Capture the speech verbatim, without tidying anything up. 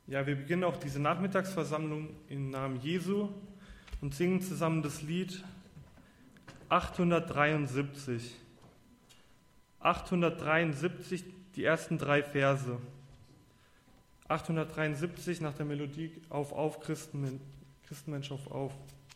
Ja, wir beginnen auch diese Nachmittagsversammlung im Namen Jesu und singen zusammen das Lied achthundertdreiundsiebzig. achthundertdreiundsiebzig, die ersten drei Verse. achthundertdreiundsiebzig nach der Melodie Auf, auf, Christenmensch, Christenmensch, auf, auf.